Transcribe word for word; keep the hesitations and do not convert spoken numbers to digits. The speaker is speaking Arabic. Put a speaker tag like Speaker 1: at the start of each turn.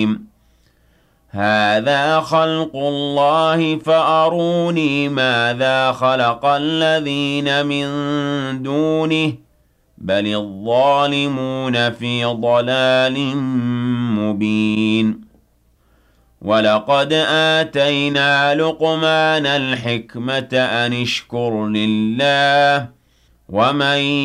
Speaker 1: هَٰذَا خَلْقُ اللَّهِ فَأَرُونِي مَاذَا خَلَقَ الَّذِينَ مِن دُونِهِ ۚ بَلِ الظَّالِمُونَ فِي ضَلَالٍ مُّبِينٍ وَلَقَدْ آتَيْنَا لُقْمَانَ الْحِكْمَةَ أَنِ اشْكُرْ لِلَّهِ ۚ وَمَن